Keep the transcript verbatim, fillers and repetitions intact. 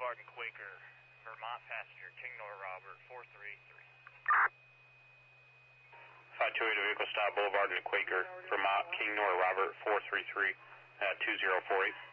Boulevard and Quaker, Vermont passenger, King Nor Robert, four three three. five two eight, vehicle stop, Boulevard and Quaker, Vermont, King Nor Robert, four three three, uh, two zero four eight.